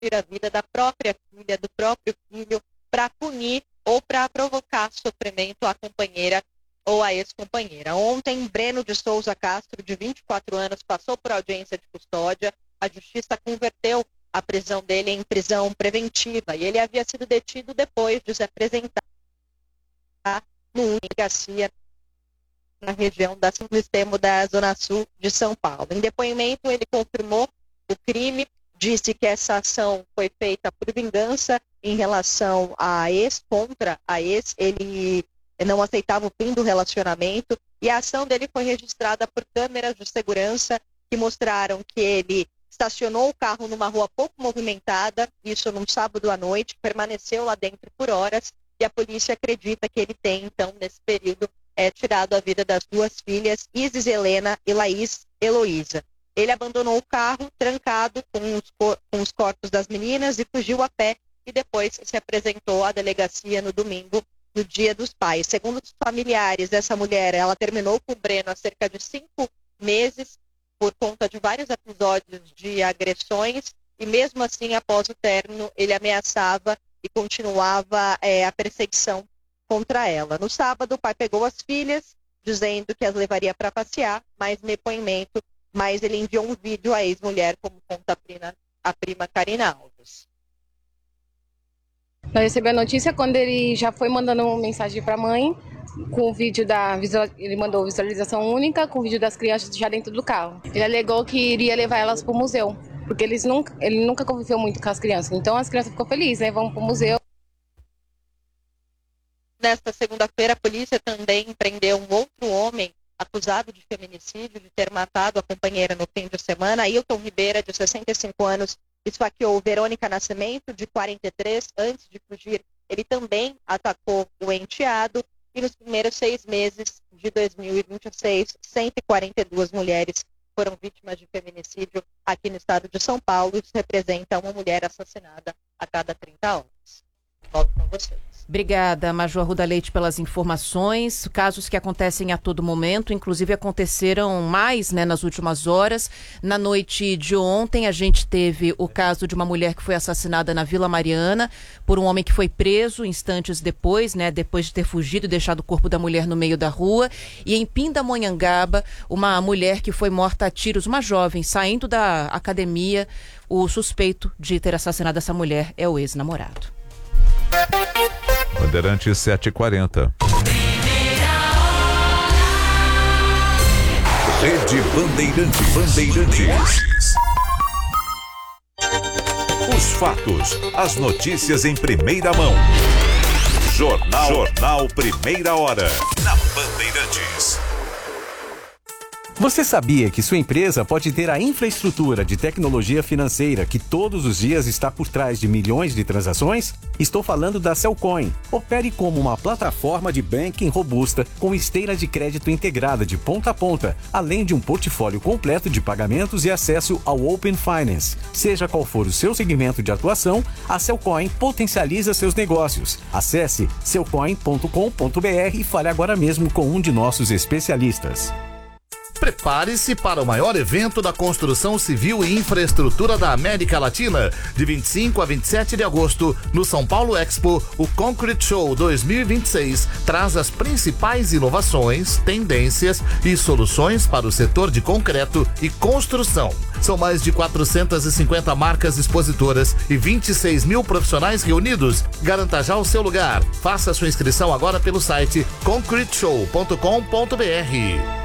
a vida da própria filha, do próprio filho, para punir ou para provocar sofrimento à companheira ou à ex-companheira. Ontem, Breno de Souza Castro, de 24 anos, passou por audiência de custódia. A justiça converteu a prisão dele em prisão preventiva e ele havia sido detido depois de se apresentar no delegacia na região da São Cristemo da Zona Sul de São Paulo. Em depoimento, ele confirmou o crime, disse que essa ação foi feita por vingança em relação à ex, contra a ex. Ele não aceitava o fim do relacionamento e a ação dele foi registrada por câmeras de segurança que mostraram que ele estacionou o carro numa rua pouco movimentada, isso num sábado à noite, permaneceu lá dentro por horas e a polícia acredita que ele tem, então, nesse período, tirado a vida das duas filhas, Isis Helena e Laís Heloísa. Ele abandonou o carro trancado com os corpos das meninas e fugiu a pé e depois se apresentou à delegacia no domingo, no Dia dos Pais. Segundo os familiares dessa mulher, ela terminou com o Breno há cerca de 5 meses por conta de vários episódios de agressões e mesmo assim, após o término, ele ameaçava e continuava a perseguição contra ela. No sábado, o pai pegou as filhas, dizendo que as levaria para passear, mas ele enviou um vídeo à ex-mulher, como conta a prima Karina Alves. Nós recebemos a notícia quando ele já foi mandando uma mensagem para a mãe, com o vídeo ele mandou visualização única, com o vídeo das crianças já dentro do carro. Ele alegou que iria levar elas para o museu, porque ele nunca conviveu muito com as crianças. Então as crianças ficou felizes, né? Vamos para o museu. Nesta segunda-feira, a polícia também prendeu um outro homem acusado de feminicídio, de ter matado a companheira no fim de semana. Ailton Ribeira, de 65 anos, esfaqueou Verônica Nascimento, de 43. Antes de fugir, ele também atacou o enteado. E nos primeiros 6 meses de 2026, 142 mulheres foram vítimas de feminicídio aqui no estado de São Paulo. Isso representa uma mulher assassinada a cada 30 horas. Volto com vocês. Obrigada, Major Arruda Leite, pelas informações. Casos que acontecem a todo momento, inclusive aconteceram mais, nas últimas horas. Na noite de ontem, a gente teve o caso de uma mulher que foi assassinada na Vila Mariana por um homem que foi preso instantes depois, depois de ter fugido e deixado o corpo da mulher no meio da rua. E em Pindamonhangaba, uma mulher que foi morta a tiros, uma jovem, saindo da academia. O suspeito de ter assassinado essa mulher é o ex-namorado. Bandeirantes 7h40. Rede Bandeirantes. Os fatos, as notícias em primeira mão. Jornal Primeira Hora. Na Bandeirantes. Você sabia que sua empresa pode ter a infraestrutura de tecnologia financeira que todos os dias está por trás de milhões de transações? Estou falando da Cellcoin. Opere como uma plataforma de banking robusta com esteira de crédito integrada de ponta a ponta, além de um portfólio completo de pagamentos e acesso ao Open Finance. Seja qual for o seu segmento de atuação, a Cellcoin potencializa seus negócios. Acesse cellcoin.com.br e fale agora mesmo com um de nossos especialistas. Prepare-se para o maior evento da construção civil e infraestrutura da América Latina, de 25 a 27 de agosto, no São Paulo Expo. O Concrete Show 2026 traz as principais inovações, tendências e soluções para o setor de concreto e construção. São mais de 450 marcas expositoras e 26 mil profissionais reunidos. Garanta já o seu lugar. Faça sua inscrição agora pelo site concreteshow.com.br.